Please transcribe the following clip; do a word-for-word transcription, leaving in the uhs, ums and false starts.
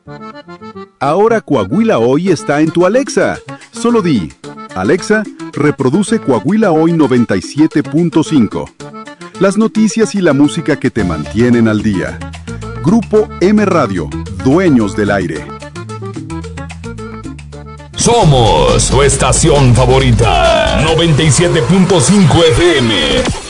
Ahora Coahuila Hoy está en tu Alexa. Solo di, Alexa, reproduce Coahuila Hoy noventa y siete punto cinco. Las noticias y la música que te mantienen al día. Grupo M Radio, dueños del aire. Somos tu estación favorita, noventa y siete punto cinco F M.